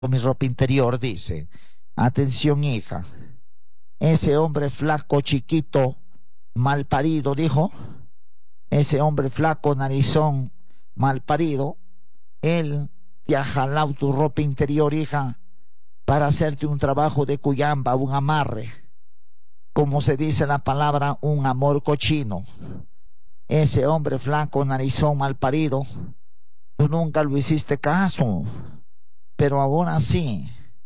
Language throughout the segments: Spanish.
mi ropa interior, dice. Atención, hija. Ese hombre flaco, chiquito, mal parido, dijo. Ese hombre flaco, narizón, mal parido, él te ha jalado tu ropa interior, hija, para hacerte un trabajo de cuyamba, un amarre. Como se dice la palabra, un amor cochino. Ese hombre flaco, narizón, mal parido, tú nunca lo hiciste caso, pero aún así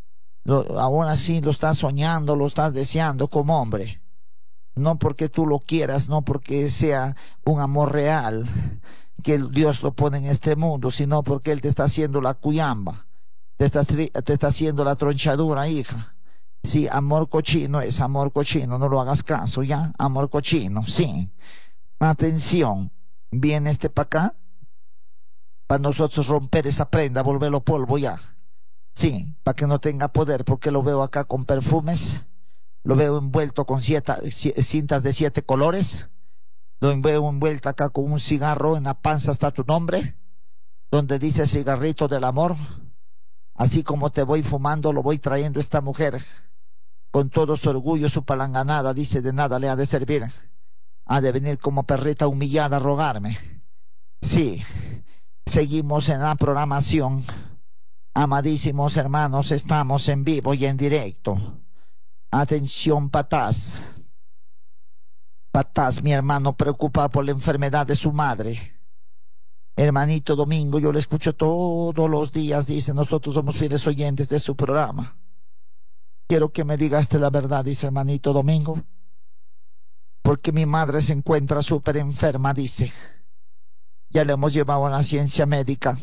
lo estás soñando, lo estás deseando como hombre. No porque tú lo quieras, no porque sea un amor real que Dios lo pone en este mundo, sino porque Él te está haciendo la cuyamba, te está haciendo la tronchadura, hija. Sí, amor cochino es amor cochino, no lo hagas caso, ¿ya? Amor cochino, sí. Atención, viene para acá, para nosotros romper esa prenda, volverlo polvo ya. Sí, para que no tenga poder, porque lo veo acá con perfumes, lo veo envuelto con cintas de 7 colores, lo veo envuelto acá con un cigarro, en la panza está tu nombre, donde dice cigarrito del amor. Así como te voy fumando, lo voy trayendo esta mujer, con todo su orgullo, su palanganada, dice, de nada le ha de servir. Ha de venir como perrita humillada a rogarme. Sí, seguimos en la programación. Amadísimos hermanos, estamos en vivo y en directo. Atención, Patás. Patás, mi hermano, preocupado por la enfermedad de su madre. Hermanito Domingo, yo le escucho todos los días, dice, nosotros somos fieles oyentes de su programa. Quiero que me digas la verdad, dice hermanito Domingo, porque mi madre se encuentra súper enferma, dice. Ya le hemos llevado a la ciencia médica.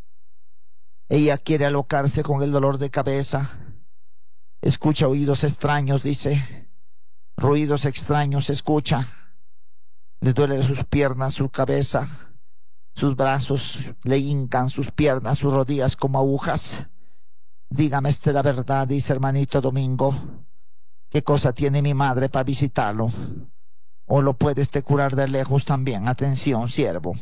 Ella quiere alocarse con el dolor de cabeza. Escucha oídos extraños, dice. Ruidos extraños escucha. Le duelen sus piernas, su cabeza, sus brazos, le hincan sus piernas, sus rodillas como agujas. Dígame la verdad, dice hermanito Domingo. ¿Qué cosa tiene mi madre para visitarlo? ¿O lo puede curar de lejos también? Atención, siervo.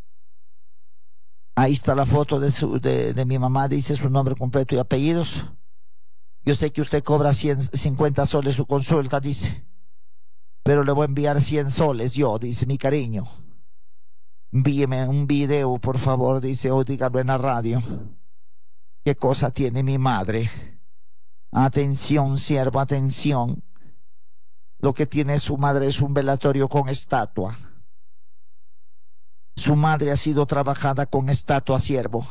Ahí está la foto de mi mamá, dice su nombre completo y apellidos. Yo sé que usted cobra 50 soles su consulta, dice. Pero le voy a enviar 100 soles yo, dice, mi cariño. Envíeme un video, por favor, dice, o dígalo en la radio. ¿Qué cosa tiene mi madre? Atención, siervo, atención. Lo que tiene su madre es un velatorio con estatua. Su madre ha sido trabajada con estatua, siervo.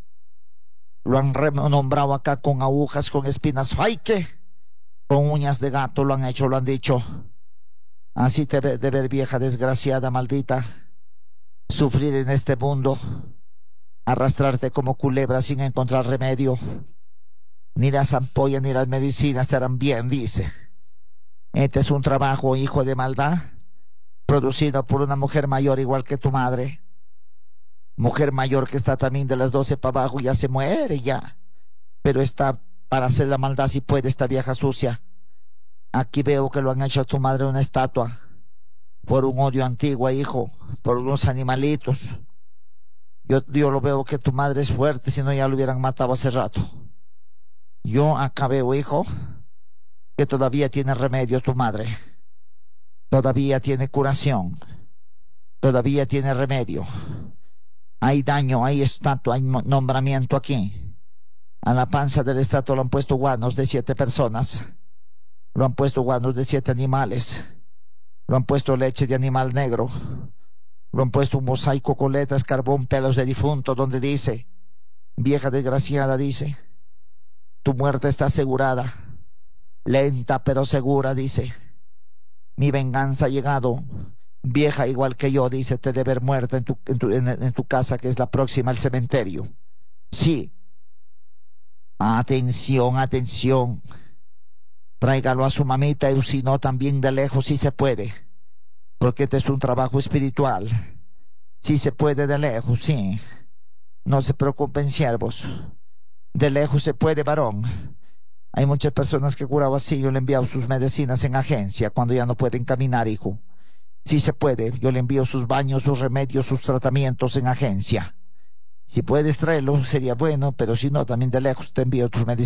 Lo han renombrado acá con agujas, con espinas. ¡Ay, qué! Con uñas de gato lo han hecho, lo han dicho. Así te de ver, vieja desgraciada, maldita. Sufrir en este mundo. Arrastrarte como culebra sin encontrar remedio. Ni las ampollas ni las medicinas te harán bien, dice. Este es un trabajo, hijo de maldad, producido por una mujer mayor igual que tu madre. Mujer mayor que está también de las 12 para abajo, ya se muere ya. Pero está para hacer la maldad si puede, esta vieja sucia. Aquí veo que lo han hecho a tu madre una estatua. Por un odio antiguo, hijo. Por unos animalitos. Yo lo veo que tu madre es fuerte, si no ya lo hubieran matado hace rato. Yo acá veo, hijo, que todavía tiene remedio tu madre. Todavía tiene curación. Todavía tiene remedio. Hay daño, hay estatua, hay nombramiento aquí. A la panza del estatua lo han puesto guanos de 7 personas. Lo han puesto guanos de 7 animales. Lo han puesto leche de animal negro. Lo han puesto un mosaico con letras, carbón, pelos de difunto, donde dice, vieja desgraciada, dice, tu muerte está asegurada. Lenta pero segura, dice. Mi venganza ha llegado. Vieja igual que yo, dice, te debe haber muerta en tu casa, que es la próxima al cementerio. Sí. Atención, atención. Tráigalo a su mamita, y si no, también de lejos, si se puede. Porque este es un trabajo espiritual. Si se puede de lejos, sí. No se preocupen, siervos. De lejos se puede, varón. Hay muchas personas que curado así. Yo le he enviado sus medicinas en agencia cuando ya no pueden caminar, hijo. Sí se puede. Yo le envío sus baños, sus remedios, sus tratamientos en agencia. Si puedes traerlo, sería bueno, pero si no, también de lejos te envío tus medicinas.